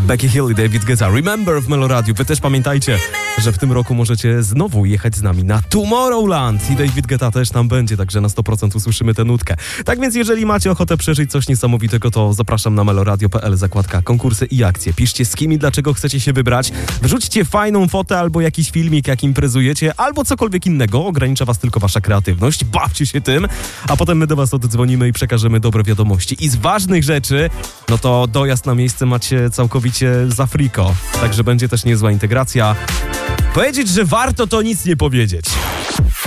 Becky Hill i David Guetta. Remember w Meloradiu. Wy też pamiętajcie, że w tym roku możecie znowu jechać z nami na Tomorrowland i David Guetta też tam będzie, także na 100% usłyszymy tę nutkę. Tak więc jeżeli macie ochotę przeżyć coś niesamowitego, to zapraszam na meloradio.pl, zakładka konkursy i akcje. Piszcie z kim i dlaczego chcecie się wybrać. Wrzućcie fajną fotę albo jakiś filmik, jak imprezujecie, albo cokolwiek innego. Ogranicza was tylko wasza kreatywność. Bawcie się tym, a potem my do was oddzwonimy i przekażemy dobre wiadomości. I z ważnych rzeczy, no to dojazd na miejsce macie całkowicie za friko. Także będzie też niezła integracja. Powiedzieć, że warto, to nic nie powiedzieć.